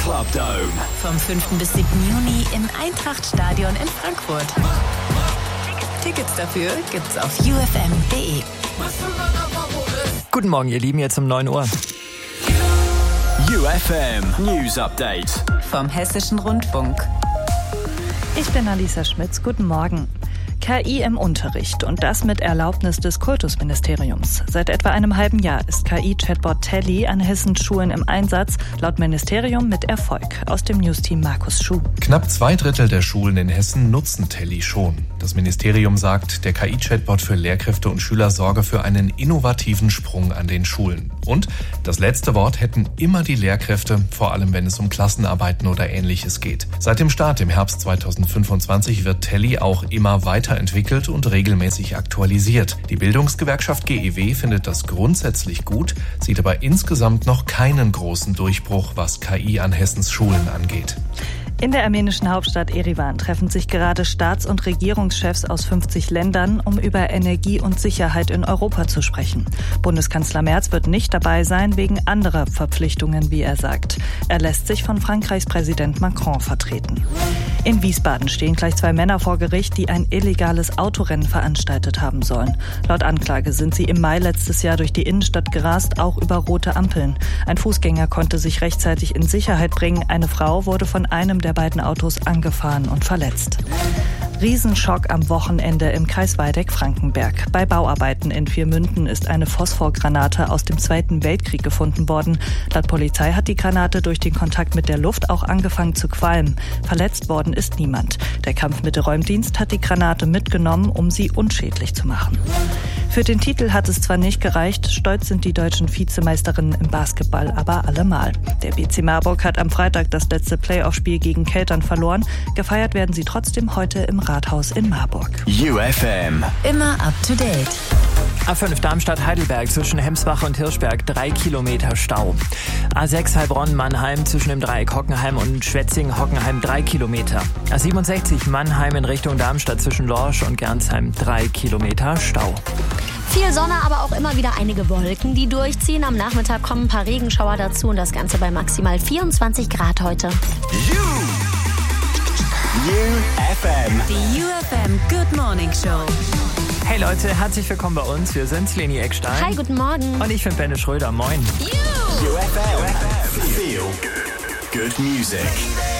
Clubdome. Vom 5. bis 7. Juni im Eintracht-Stadion in Frankfurt. Tickets dafür gibt's auf ufm.de. Guten Morgen, ihr Lieben, jetzt um 9 Uhr. UFM News Update. Vom Hessischen Rundfunk. Ich bin Alisa Schmitz. Guten Morgen. KI im Unterricht und das mit Erlaubnis des Kultusministeriums. Seit etwa einem halben Jahr ist KI-Chatbot Telly an Hessens Schulen im Einsatz, laut Ministerium mit Erfolg. Aus dem Newsteam Markus Schuh. Knapp 2/3 der Schulen in Hessen nutzen Telly schon. Das Ministerium sagt, der KI-Chatbot für Lehrkräfte und Schüler sorge für einen innovativen Sprung an den Schulen. Und das letzte Wort hätten immer die Lehrkräfte, vor allem wenn es um Klassenarbeiten oder Ähnliches geht. Seit dem Start im Herbst 2025 wird Telly auch immer weiterentwickelt und regelmäßig aktualisiert. Die Bildungsgewerkschaft GEW findet das grundsätzlich gut, sieht aber insgesamt noch keinen großen Durchbruch, was KI an Hessens Schulen angeht. In der armenischen Hauptstadt Erivan treffen sich gerade Staats- und Regierungschefs aus 50 Ländern, um über Energie und Sicherheit in Europa zu sprechen. Bundeskanzler Merz wird nicht dabei sein, wegen anderer Verpflichtungen, wie er sagt. Er lässt sich von Frankreichs Präsident Macron vertreten. In Wiesbaden stehen gleich 2 Männer vor Gericht, die ein illegales Autorennen veranstaltet haben sollen. Laut Anklage sind sie im Mai letztes Jahr durch die Innenstadt gerast, auch über rote Ampeln. Ein Fußgänger konnte sich rechtzeitig in Sicherheit bringen. Eine Frau wurde von einem der beiden Autos angefahren und verletzt. Riesenschock am Wochenende im Kreis Waldeck-Frankenberg. Bei Bauarbeiten in Viermünden ist eine Phosphorgranate aus dem Zweiten Weltkrieg gefunden worden. Laut Polizei hat die Granate durch den Kontakt mit der Luft auch angefangen zu qualmen. Verletzt worden ist niemand. Der Kampfmittelräumdienst hat die Granate mitgenommen, um sie unschädlich zu machen. Für den Titel hat es zwar nicht gereicht, stolz sind die deutschen Vizemeisterinnen im Basketball aber allemal. Der BC Marburg hat am Freitag das letzte Playoff-Spiel gegen Keltern verloren. Gefeiert werden sie trotzdem heute im Rathaus in Marburg. UFM. Immer up to date. A5 Darmstadt-Heidelberg zwischen Hemsbach und Hirschberg 3 Kilometer Stau. A6 Heilbronn-Mannheim zwischen dem Dreieck Hockenheim und Schwetzingen-Hockenheim 3 Kilometer. A67 Mannheim in Richtung Darmstadt zwischen Lorsch und Gernsheim 3 Kilometer Stau. Viel Sonne, aber auch immer wieder einige Wolken, die durchziehen. Am Nachmittag kommen ein paar Regenschauer dazu und das Ganze bei maximal 24 Grad heute. UFM. Die UFM Good Morning Show. Hey Leute, herzlich willkommen bei uns. Wir sind Leni Eckstein. Hi, guten Morgen. Und ich bin Benne Schröder. Moin. UFM. Feel good music.